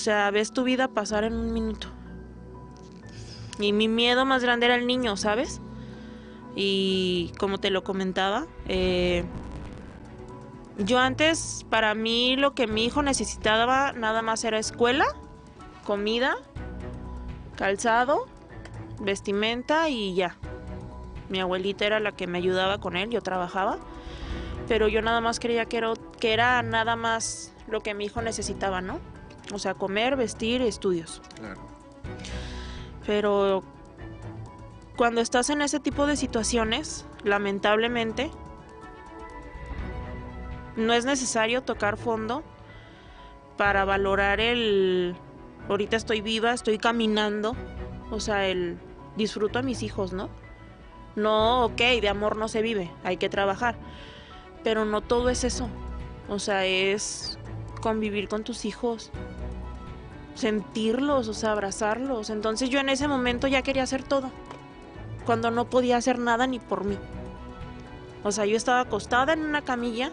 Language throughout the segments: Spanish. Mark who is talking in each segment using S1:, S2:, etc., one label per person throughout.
S1: sea, ves tu vida pasar en un minuto. Y mi miedo más grande era el niño, ¿sabes? Y como te lo comentaba, yo antes, para mí, lo que mi hijo necesitaba nada más era escuela, comida, calzado, vestimenta y ya. Mi abuelita era la que me ayudaba con él, yo trabajaba, pero yo nada más creía que era nada más lo que mi hijo necesitaba, ¿no? O sea, comer, vestir, estudios.
S2: Claro.
S1: Pero cuando estás en ese tipo de situaciones, lamentablemente, no es necesario tocar fondo para valorar ahorita estoy viva, estoy caminando, o sea, disfruto a mis hijos, ¿no? No, ok, de amor no se vive, hay que trabajar, pero no todo es eso, o sea, es convivir con tus hijos, sentirlos, o sea, abrazarlos. Entonces yo en ese momento ya quería hacer todo, cuando no podía hacer nada ni por mí. O sea, yo estaba acostada en una camilla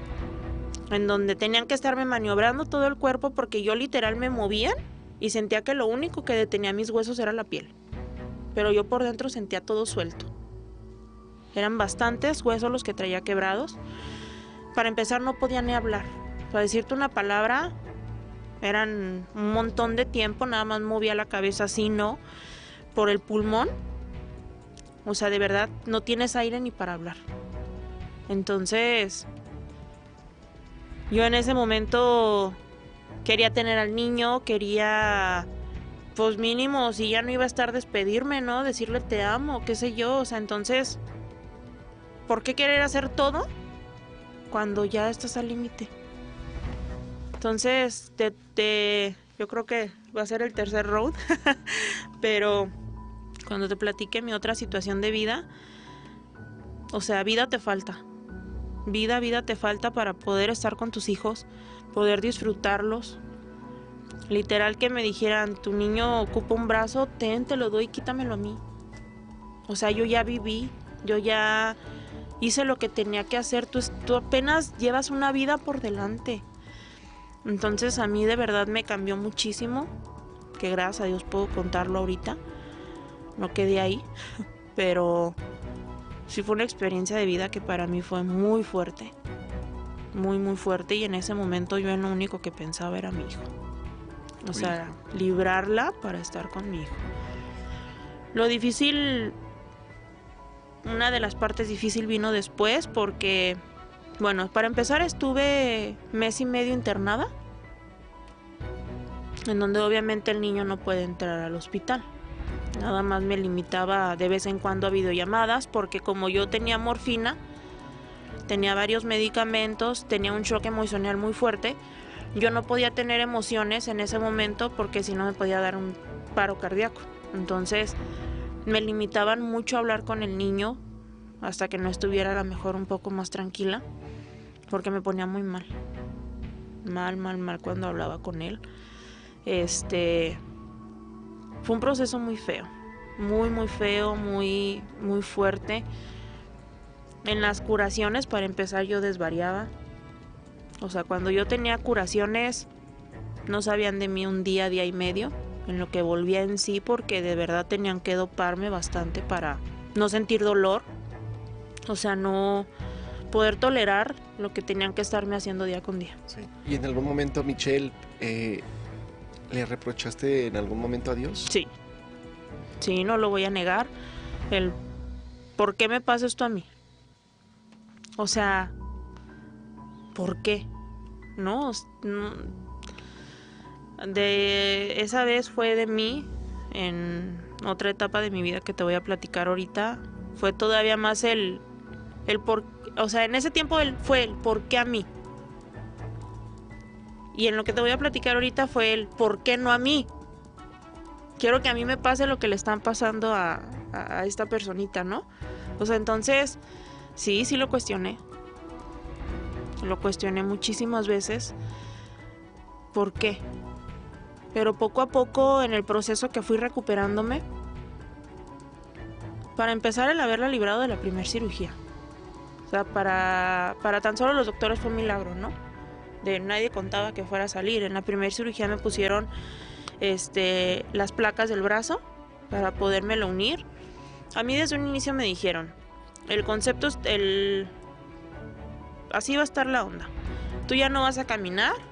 S1: en donde tenían que estarme maniobrando todo el cuerpo porque yo literal me movía y sentía que lo único que detenía mis huesos era la piel. Pero yo por dentro sentía todo suelto. Eran bastantes huesos los que traía quebrados. Para empezar no podía ni hablar. Para decirte una palabra, eran un montón de tiempo, nada más movía la cabeza así, ¿no? Por el pulmón. O sea, de verdad, no tienes aire ni para hablar. Entonces, yo en ese momento quería tener al niño, quería, pues mínimo, si ya no iba a estar, despedirme, ¿no? Decirle te amo, qué sé yo. O sea, entonces, ¿por qué querer hacer todo cuando ya estás al límite? Entonces, yo creo que va a ser el tercer road, pero cuando te platique mi otra situación de vida, o sea, vida te falta. Vida te falta para poder estar con tus hijos, poder disfrutarlos. Literal que me dijeran, tu niño ocupa un brazo, te lo doy, quítamelo a mí. O sea, yo ya viví, yo ya hice lo que tenía que hacer, tú apenas llevas una vida por delante. Entonces a mí de verdad me cambió muchísimo, que gracias a Dios puedo contarlo ahorita, no quedé ahí, pero sí fue una experiencia de vida que para mí fue muy fuerte, muy fuerte, y en ese momento yo en lo único que pensaba era mi hijo. O sea, librarla para estar con mi hijo. Lo difícil, una de las partes difíciles vino después porque, bueno, para empezar estuve 1.5 meses internada, en donde obviamente el niño no puede entrar al hospital. Nada más me limitaba de vez en cuando a videollamadas porque como yo tenía morfina, tenía varios medicamentos, tenía un choque emocional muy fuerte, yo no podía tener emociones en ese momento porque si no me podía dar un paro cardíaco. Entonces me limitaban mucho a hablar con el niño hasta que no estuviera a lo mejor un poco más tranquila, porque me ponía muy mal cuando hablaba con él. Fue un proceso muy feo, muy feo, muy fuerte. En las curaciones, para empezar, yo desvariaba. O sea, cuando yo tenía curaciones, no sabían de mí un día y medio, en lo que volvía en sí, porque de verdad tenían que doparme bastante para no sentir dolor. O sea, no poder tolerar lo que tenían que estarme haciendo día con día.
S2: Sí. ¿Y en algún momento, Michelle, le reprochaste en algún momento a Dios?
S1: Sí, no lo voy a negar. ¿Por qué me pasa esto a mí? O sea, ¿por qué? No, de esa vez fue de mí, en otra etapa de mi vida que te voy a platicar ahorita, fue todavía más el por, o sea, en ese tiempo fue el por qué a mí. Y en lo que te voy a platicar ahorita fue el por qué no a mí. Quiero que a mí me pase lo que le están pasando a esta personita, ¿no? O sea, entonces, sí lo cuestioné. Lo cuestioné muchísimas veces. ¿Por qué? Pero poco a poco, en el proceso que fui recuperándome, para empezar, el haberla librado de la primera cirugía. O sea, para tan solo los doctores fue un milagro, ¿no? nadie contaba que fuera a salir. En la primera cirugía me pusieron las placas del brazo para podérmelo unir. A mí desde un inicio me dijeron, el concepto, así va a estar la onda. Tú ya no vas a caminar,